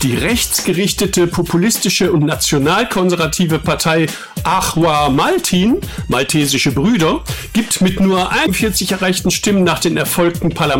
Die rechtsgerichtete, populistische und nationalkonservative Partei Achwa Maltin, maltesische Brüder, gibt mit nur 41 erreichten Stimmen nach den erfolgten